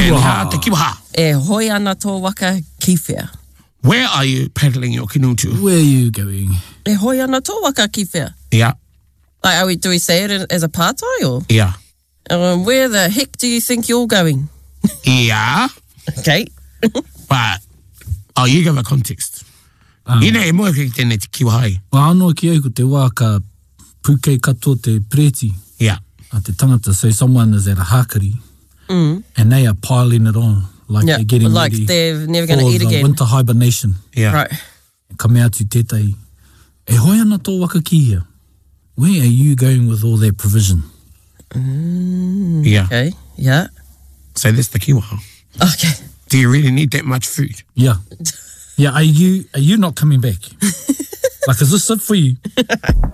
Kiwaha. Te kiwaha. E hoi ana tō waka ki whea. Where are you paddling your canoe to? Where are you going? E hoi ana tō waka ki whea. Yeah. Like, do we say it as a pātai or? Yeah. Where the heck do you think you're going? Yeah. Okay. But, you give a context. Ina e moe kei tēnei te kiwahai. Wa anō ki au ko te wā ka pūkei katoa te preti. Yeah. A te tangata, so someone is at a hakari and they are piling it on like they're getting like ready they're never going to eat for the again. winter hibernation. Yeah. Right. Come out to tētai. E hoi ana tō waka ki hea. Where are you going with all that provision? Yeah. Okay. Yeah. So that's the kiwaha. Okay. Do you really need that much food? Yeah. Yeah, are you not coming back? Like, is this it for you?